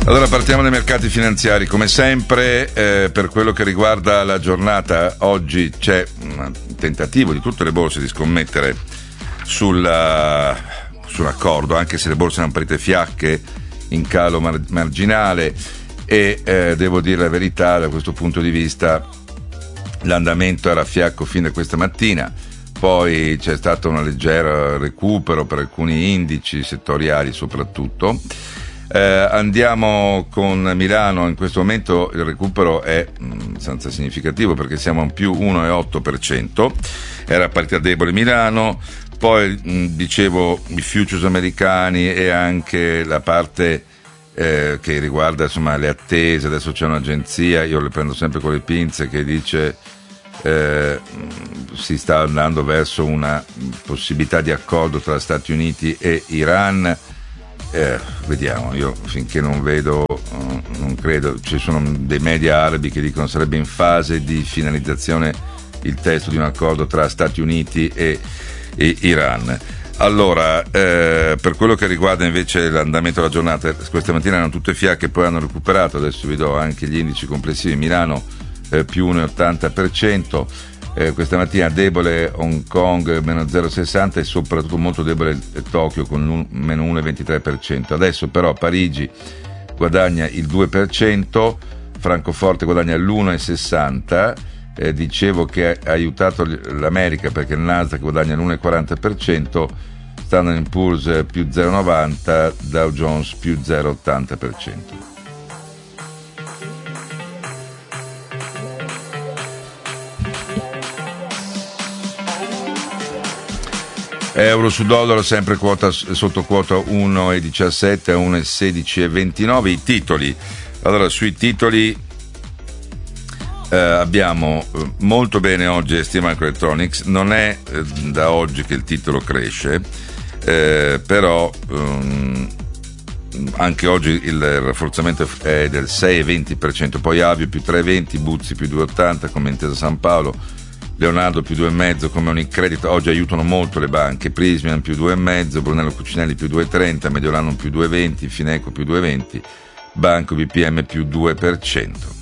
Allora partiamo dai mercati finanziari, come sempre per quello che riguarda la giornata oggi c'è un tentativo di tutte le borse di scommettere sull'accordo, anche se le borse hanno parite fiacche in calo marginale e devo dire la verità, da questo punto di vista l'andamento era fiacco fin da questa mattina, poi c'è stato un leggero recupero per alcuni indici settoriali soprattutto. Andiamo con Milano, in questo momento il recupero è abbastanza significativo perché siamo a un più 1,8%, era partita debole Milano, poi dicevo i futures americani e anche la parte che riguarda insomma le attese, adesso c'è un'agenzia, io le prendo sempre con le pinze, che dice si sta andando verso una possibilità di accordo tra Stati Uniti e Iran. Vediamo, io finché non vedo, non credo. Ci sono dei media arabi che dicono sarebbe in fase di finalizzazione il testo di un accordo tra Stati Uniti e Iran. Allora, per quello che riguarda invece l'andamento della giornata, questa mattina erano tutte fiacche, poi hanno recuperato, adesso vi do anche gli indici complessivi. Milano più 1,80%, questa mattina debole Hong Kong meno 0,60% e soprattutto molto debole Tokyo con meno 1,23%. Adesso però Parigi guadagna il 2%, Francoforte guadagna l'1,60%. Dicevo che ha aiutato l'America perché il Nasdaq guadagna l'1,40%, Standard & Poor's più 0,90%, Dow Jones più 0,80%. Euro su dollaro sempre sotto quota 1,17 a 1,1629. I titoli, allora sui titoli abbiamo molto bene oggi ST Microelectronics, non è da oggi che il titolo cresce, però anche oggi il rafforzamento è del 6,20%, poi Avio più 3,20, Buzzi più 2,80 come Intesa San Paolo, Leonardo più 2,5 come Unicredit, oggi aiutano molto le banche, Prysmian più 2,5, Brunello Cucinelli più 2,30, Mediolanum più 2,20, Fineco più 2,20, Banco BPM più 2%.